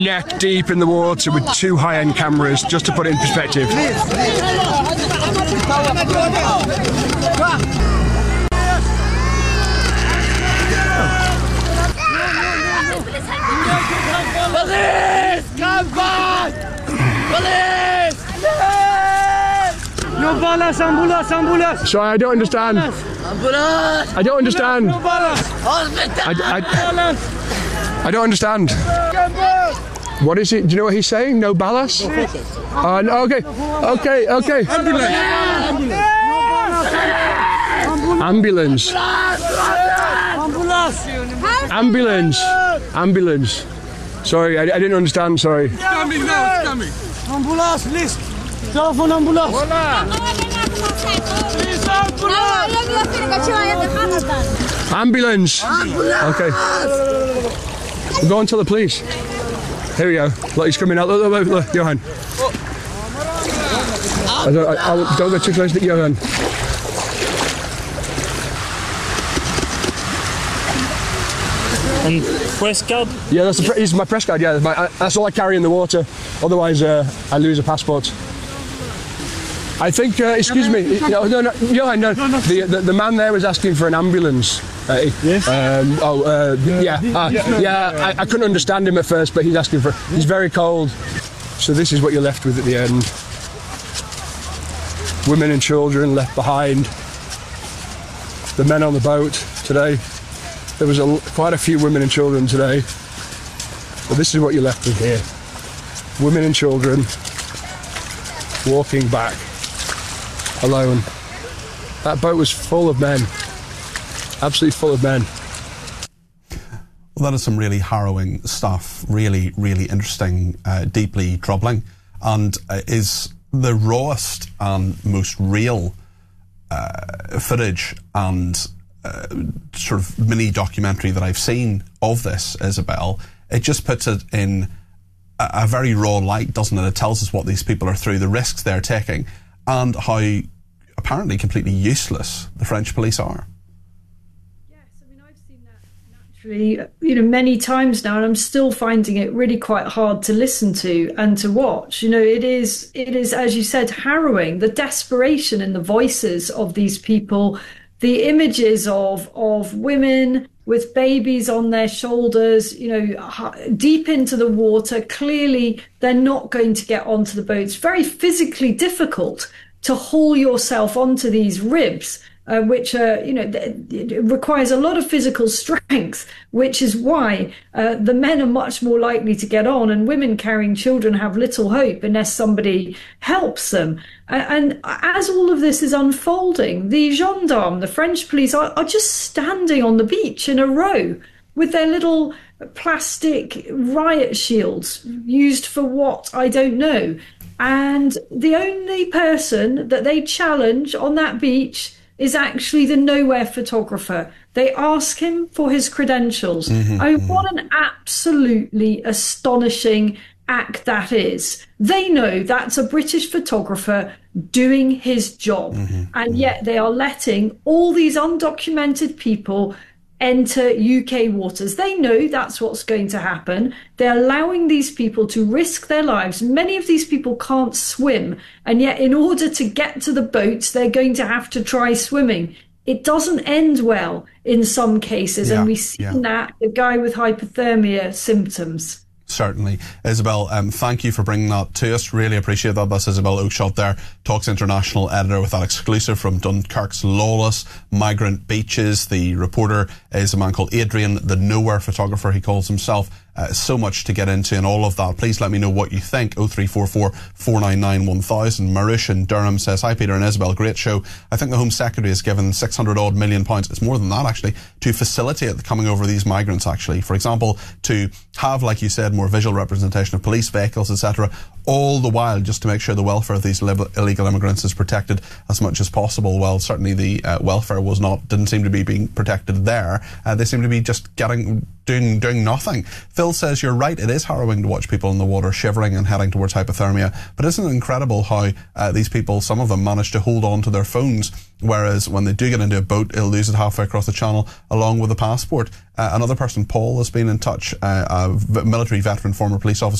Neck deep in the water with two high-end cameras, just to put it in perspective. Police! Come back! Police! No balance, ambulance, ambulance! Sorry, I don't understand. Ambulance! I don't understand. No balance! Hospital! I don't understand. What is it? Do you know what he's saying? No ballast? No, okay. Ambulance. Ambulance. Sorry, I didn't understand, sorry. It's coming now, it's coming. Ambulance, please. Telephone ambulance. Please, Ambulance. Okay. We'll go and tell the police. Here we go. Look, he's coming out. Look, Johan. Don't go too close to Johan. And press card? Yeah, he's my press card, yeah. That's all I carry in the water. Otherwise, I lose a passport. I think, excuse me, no, Johan, no. The man there was asking for an ambulance. Yes? I couldn't understand him at first, but he's asking for, he's very cold. So this is what you're left with at the end. Women and children left behind. The men on the boat today. There was quite a few women and children today. But this is what you're left with here. Women and children walking back alone. That boat was full of men. Absolutely full of men. Well, that is some really harrowing stuff. Really, really interesting, deeply troubling, and is the rawest and most real footage and sort of mini documentary that I've seen of this, Isabel. It just puts it in a very raw light, doesn't it? It tells us what these people are through, the risks they're taking, and how apparently completely useless the French police are. Yes, I mean, I've seen that naturally, many times now, and I'm still finding it really quite hard to listen to and to watch. It is, as you said, harrowing, the desperation in the voices of these people, the images of women with babies on their shoulders, deep into the water. Clearly, they're not going to get onto the boats. Very physically difficult to haul yourself onto these ribs, which are, it requires a lot of physical strength, which is why the men are much more likely to get on, and women carrying children have little hope unless somebody helps them. And as all of this is unfolding, the gendarmes, the French police, are just standing on the beach in a row with their little plastic riot shields, used for what, I don't know. And the only person that they challenge on that beach is actually the Nowhere photographer. They ask him for his credentials. What an absolutely astonishing act that is. They know that's a British photographer doing his job, and yet they are letting all these undocumented people enter UK waters. They know that's what's going to happen. They're allowing these people to risk their lives. Many of these people can't swim, and yet in order to get to the boats, they're going to have to try swimming. It doesn't end well in some cases, and we've seen that, the guy with hypothermia symptoms. Certainly. Isabel, thank you for bringing that to us. Really appreciate that. That's Isabel Oakeshott there, Talks International editor, with that exclusive from Dunkirk's lawless migrant beaches. The reporter is a man called Adrian, the Nowhere photographer, he calls himself. So much to get into and all of that. Please let me know what you think. 0344 499 1000. Marush in Durham says, hi Peter and Isabel, great show. I think the Home Secretary has given £600 odd million, it's more than that actually, to facilitate the coming over of these migrants actually. For example, to have, like you said, more visual representation of police vehicles, etc. All the while just to make sure the welfare of these illegal immigrants is protected as much as possible. Well, certainly the welfare didn't seem to be being protected there. They seem to be just doing nothing. Phil says, you're right, it is harrowing to watch people in the water shivering and heading towards hypothermia, but isn't it incredible how these people, some of them, manage to hold on to their phones, whereas when they do get into a boat, they'll lose it halfway across the channel along with a passport. Another person, Paul, has been in touch, a military veteran, former police officer,